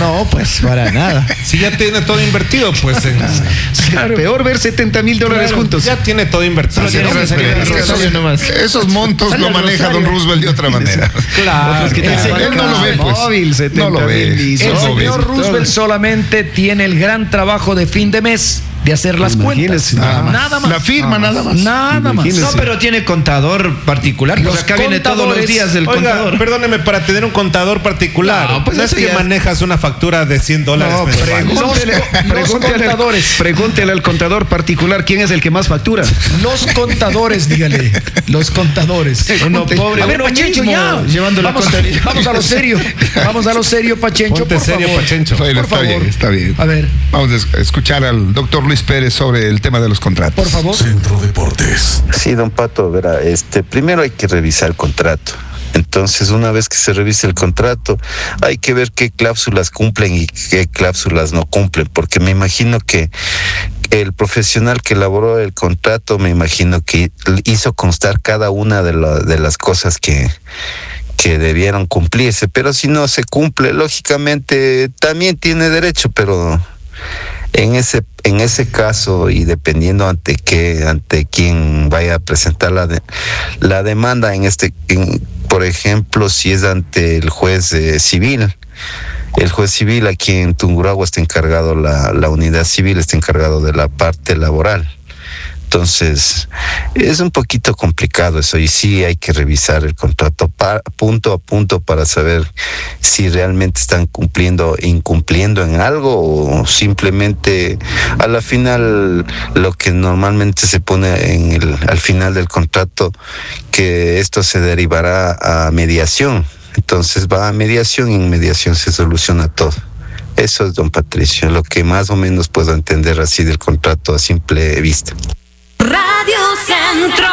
No, pues para nada. Si ya tiene todo invertido, pues Claro. Peor ver $70,000 juntos. Ya tiene todo invertido. Esos montos lo maneja don Roosevelt de otra manera. Claro. El señor no lo ve, pues. móvil, No lo ve. El señor Roosevelt solamente tiene el gran trabajo de fin de mes de hacer las cuentas. Nada más. La firma nada más. Nada más. No, pero tiene contador particular. Los Acá viene todos los días del Oiga, contador. Perdóneme, para tener un contador particular, No, pues no es eso que ya- manejas una factura de $100 No, mensuales. pregúntele al contador particular quién es el que más factura. Los contadores, dígale. Los contadores. Uno pobre, A ver, uno Pachencho, mismo ya. llevando la Vamos, contabilidad. vamos a lo serio. Vamos a lo serio, Pachencho, Ponte por serio, favor. Pachencho. Bueno, Por favor. está bien. A ver, Vamos a escuchar al doctor Luis Pérez sobre el tema de los contratos. por favor. Centro Deportes. Sí, don Pato, verá, primero hay que revisar el contrato. Entonces, una vez que se revise el contrato, hay que ver qué cláusulas cumplen y qué cláusulas no cumplen, porque me imagino que el profesional que elaboró el contrato, me imagino que hizo constar cada una de las cosas que debieron cumplirse, pero si no se cumple, lógicamente también tiene derecho, pero en ese caso, y dependiendo ante quién vaya a presentar la demanda, por ejemplo, si es ante el juez civil, el juez civil aquí en Tungurahua está encargado, la unidad civil está encargado de la parte laboral. Entonces, es un poquito complicado eso, y sí hay que revisar el contrato punto a punto para saber si realmente están incumpliendo en algo, o simplemente a la final lo que normalmente se pone al final del contrato, que esto se derivará a mediación. Entonces va a mediación y en mediación se soluciona todo. Eso es, don Patricio, lo que más o menos puedo entender así del contrato a simple vista. Radio Centro.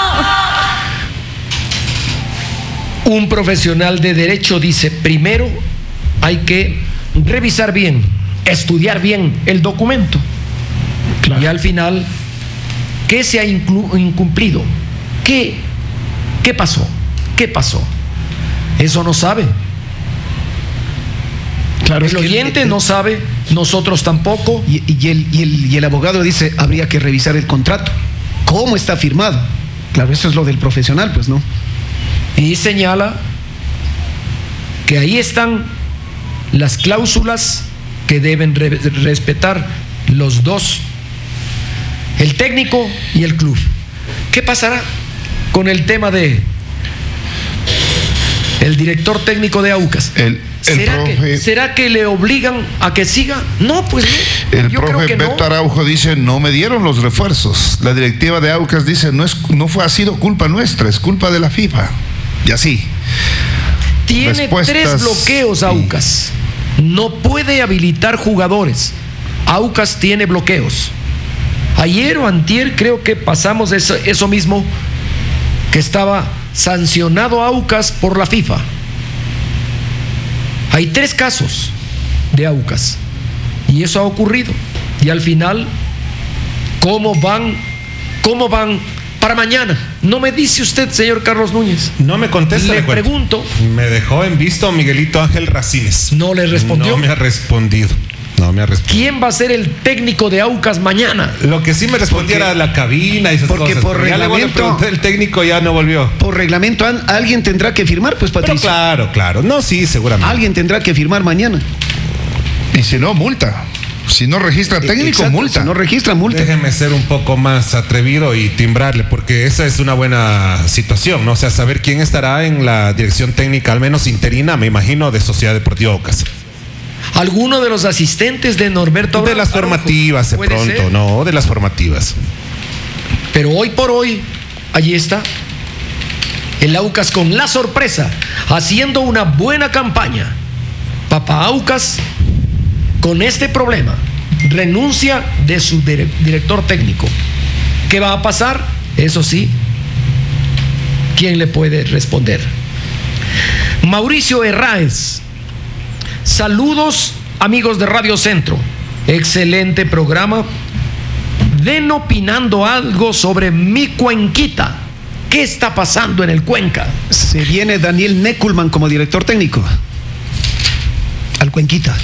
Un profesional de derecho dice, primero hay que revisar bien, estudiar bien el documento. Y al final, ¿qué se ha incumplido? ¿Qué pasó? ¿Qué pasó? Eso no sabe. Claro, El oyente no sabe, nosotros tampoco. Y el abogado dice, habría que revisar el contrato. ¿Cómo está firmado? Claro, eso es lo del profesional, pues, ¿no? Y señala que ahí están las cláusulas que deben respetar los dos, el técnico y el club. ¿Qué pasará con el tema de el director técnico de Aucas? ¿Será que le obligan a que siga? No, pues no. El Yo creo profe que Beto no. Araujo dice, no me dieron los refuerzos. La directiva de Aucas dice, ha sido culpa nuestra, es culpa de la FIFA. Y así. Tiene Respuestas 3 bloqueos Aucas. No puede habilitar jugadores. Aucas tiene bloqueos. Ayer o antier creo que pasamos eso mismo, que estaba sancionado Aucas por la FIFA. Hay 3 casos de Aucas y eso ha ocurrido. Y al final, ¿cómo van para mañana? No me dice usted, señor Carlos Núñez. No me contesta. Le pregunto. Me dejó en visto Miguelito Ángel Racines. No le respondió. No me ha respondido. ¿Quién va a ser el técnico de Aucas mañana? Lo que sí me respondía era la cabina y esas cosas. Porque por ya luego le reglamento, pregunté, el técnico ya no volvió. por reglamento alguien tendrá que firmar, pues, Pero Patricio. claro. No, sí, seguramente. Alguien tendrá que firmar mañana. Y si no, multa. Si no registra técnico, Exacto, multa. Si no registra, multa. Déjeme ser un poco más atrevido y timbrarle, porque esa es una buena situación, ¿no? O sea, saber quién estará en la dirección técnica, al menos interina, me imagino, de Sociedad Deportiva Aucas. ¿Alguno de los asistentes de Norberto De las Araujo? formativas, de Puede pronto, ser. no, de las formativas. Pero hoy por hoy, allí está el Aucas con la sorpresa, haciendo una buena campaña. Papá Aucas, con este problema, renuncia de su director técnico. ¿Qué va a pasar? Eso sí, ¿quién le puede responder? Mauricio Herráez. Saludos, amigos de Radio Centro. Excelente programa. Ven opinando algo sobre mi Cuenquita. ¿Qué está pasando en el Cuenca? Se viene Daniel Neckulman como director técnico. Al Cuenquita.